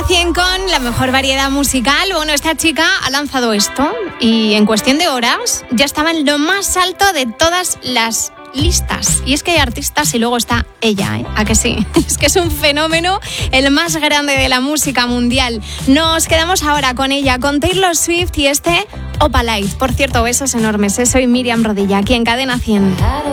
100 con la mejor variedad musical. Bueno, esta chica ha lanzado esto y en cuestión de horas ya estaba en lo más alto de todas las listas. Y es que hay artistas y luego está ella, ¿eh? ¿A que sí? Es que es un fenómeno, el más grande de la música mundial. Nos quedamos ahora con ella, con Taylor Swift y este Opalite. Por cierto, besos enormes. Soy Miriam Rodilla, aquí en Cadena 100.